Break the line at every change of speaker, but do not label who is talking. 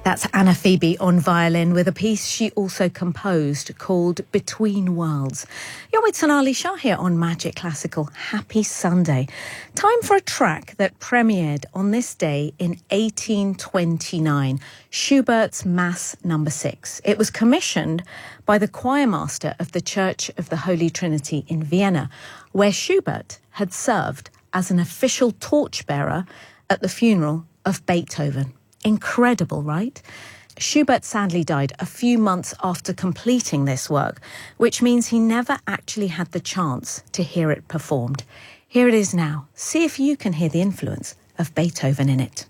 That's Anna Phoebe on violin with a piece she also composed called Between Worlds. You're with Sonali Shah here on Magic Classical. Happy Sunday. Time for a track that premiered on this day in 1829, Schubert's Mass No. 6. It was commissioned by the choirmaster of the Church of the Holy Trinity in Vienna, where Schubert had served as an official torchbearer at the funeral of Beethoven. Incredible, right? Schubert sadly died a few months after completing this work, which means he never actually had the chance to hear it performed. Here it is now. See if you can hear the influence of Beethoven in it.